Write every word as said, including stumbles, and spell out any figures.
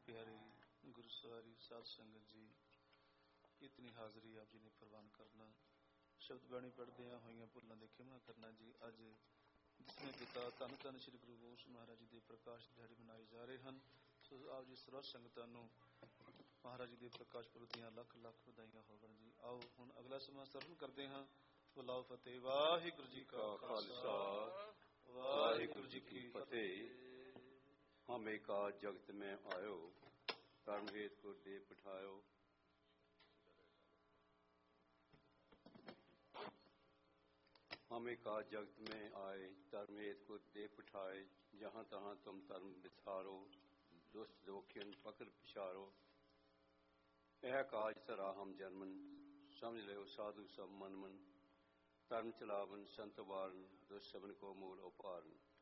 प्यारे गुरु सवारी साध संगत जी, इतनी हाजरी आप जी ने प्रवान करना, शब्द बाणी पढ़दे होइयां भुल्लां दे खिमा करना जी। अज जिसमें पिता धन धन श्री गुरु गोबिंद महाराज जी के प्रकाश दिहाड़े मनाए जा रहे हैं, सो आप जी सर्व संगतां नूं महाराज जी के प्रकाश पुरब दीआं लख लख वधाइयां होवन जी। आओ हुण अगला समा सरवण करते हैं। बुलाओ फतेह। वाहिगुरू जी का खालसा वाहिगुरू जी की फतेह। हम एका जगत में आयो, कर्म हेत को दे पठायो। हम एका जगत में आए, धर्म हेत को दे पठाए। जहाँ तहाँ तुम धर्म बिसारो, दुष्ट दोखियन पकड़ पिछारो। यह काज सरा हम जन्मन, समझ लो साधु सब मन मन। धर्म चलावन संत वारन, दुष्ट सबन को मूल उपारन।